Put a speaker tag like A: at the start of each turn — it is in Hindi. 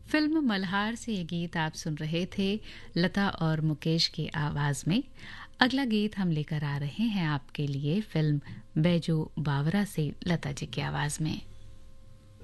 A: फिल्म मल्हार से ये गीत आप सुन रहे थे लता और मुकेश की आवाज में। अगला गीत हम लेकर आ रहे हैं आपके लिए फिल्म बैजू बावरा से लता जी की आवाज में।